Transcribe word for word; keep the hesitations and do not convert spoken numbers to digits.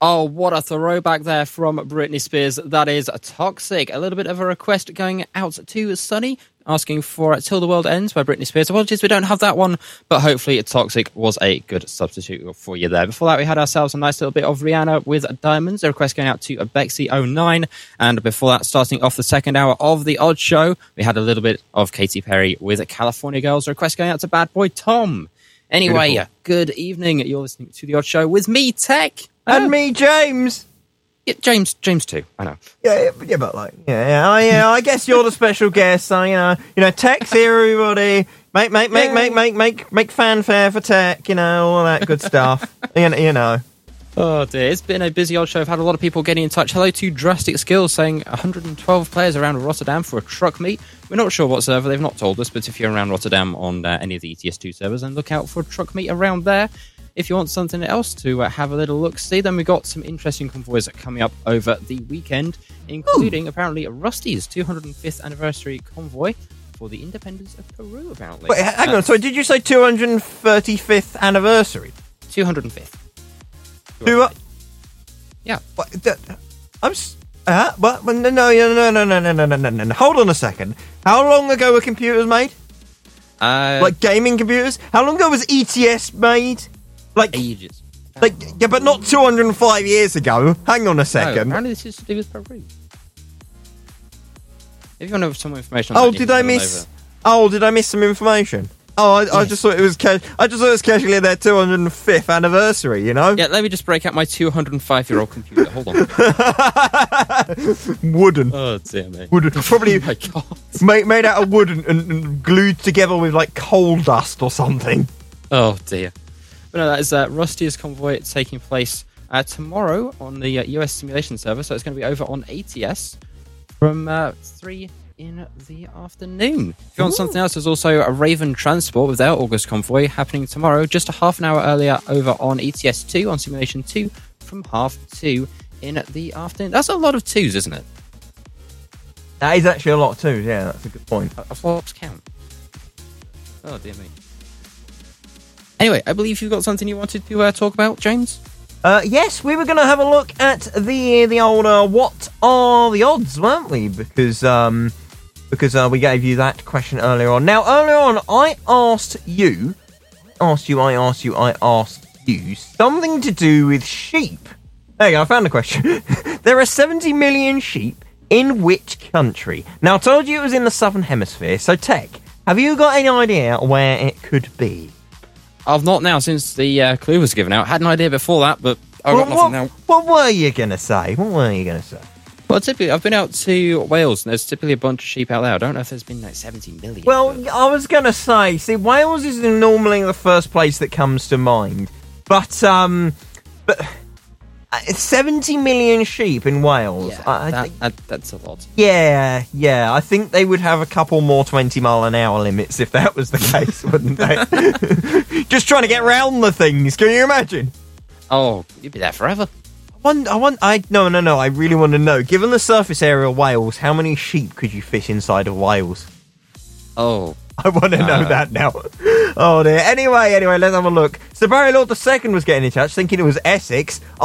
Oh, what a throwback there from Britney Spears. That is Toxic. A little bit of a request going out to Sunny, asking for Till the World Ends by Britney Spears. Apologies, we don't have that one, but hopefully Toxic was a good substitute for you there. Before that, we had ourselves a nice little bit of Rihanna with Diamonds, a request going out to Bexy oh nine. And before that, starting off the second hour of The Odd Show, we had a little bit of Katy Perry with California Girls, a request going out to Bad Boy Tom. Anyway, Beautiful. Good evening. You're listening to The Odd Show with me, Tech. And oh. me, James. Yeah, James, James too. I know. Yeah, yeah, yeah but like, yeah, yeah, I, yeah. I guess you're the special guest. So you know, you know, Tech's here, everybody. Make, make, make, make, make, make, make fanfare for Tech. You know, all that good stuff. you, know, you know. Oh dear, it's been a busy old show. I've had a lot of people getting in touch. Hello to Drastic Skills saying one hundred twelve players around Rotterdam for a truck meet. We're not sure what server, they've not told us, but if you're around Rotterdam on uh, any of the E T S two servers, then look out for a truck meet around there. If you want something else to uh, have a little look-see, then we've got some interesting convoys coming up over the weekend, including Ooh. apparently Rusty's two hundred fifth anniversary convoy for the independence of Peru, apparently. Wait, hang uh, on, sorry, did you say two hundred thirty-fifth anniversary? two hundred fifth. Two, uh, yeah. What, that, I'm... Uh, what? No, no, no, no, no, no, no, no, no, no. Hold on a second. How long ago were computers made? Uh, like gaming computers? How long ago was E T S made? Like ages. Like yeah, but not two hundred five years ago. Hang on a second. No, apparently this is to do with Peru. If you want to have some information on oh, that, did I miss? Oh, did I miss some information? Oh, I, yes. I just thought it was. Ca- I just thought it was casually their two hundred fifth anniversary. You know. Yeah. Let me just break out my two hundred five year old computer. Hold on. Wooden. Oh dear me. Wooden. Probably. Oh my God. Made made out of wood and, and, and glued together with like coal dust or something. Oh dear. But no, that is uh, Rusty's convoy taking place uh, tomorrow on the uh, U S simulation server, so it's going to be over on A T S from uh, three in the afternoon. If you want Ooh. something else, there's also a Raven Transport with their August convoy happening tomorrow, just a half an hour earlier over on E T S two, on Simulation two, from half two in the afternoon. That's a lot of twos, isn't it? That is actually a lot of twos, yeah, that's a good point. A flops count. Oh, dear me. Anyway, I believe you've got something you wanted to uh, talk about, James? Uh, yes, we were going to have a look at the the old uh, what are the odds, weren't we? Because um, because uh, we gave you that question earlier on. Now, earlier on, I asked you, asked you, I asked you, I asked you something to do with sheep. There you go, I found the question. There are seventy million sheep in which country? Now, I told you it was in the Southern Hemisphere, so Tech, have you got any idea where it could be? I've not now since the uh, clue was given out. Had an idea before that, but I've well, got nothing what, now. What were you going to say? What were you going to say? Well, typically, I've been out to Wales, and there's typically a bunch of sheep out there. I don't know if there's been like seventy million. Well, but... I was going to say, see, Wales is normally the first place that comes to mind. But, um, but seventy million sheep in Wales. Yeah, I, that, I, that, that's a lot. Yeah, yeah. I think they would have a couple more twenty mile an hour limits if that was the case, wouldn't they? Just trying to get round the things. Can you imagine? Oh, you'd be there forever. I want, I want, I, no, no, no, I really want to know. Given the surface area of Wales, how many sheep could you fit inside of Wales? Oh. I want to uh, know that now. Oh dear. Anyway, anyway, let's have a look. So Barry Lord the Second was getting in touch, thinking it was Essex.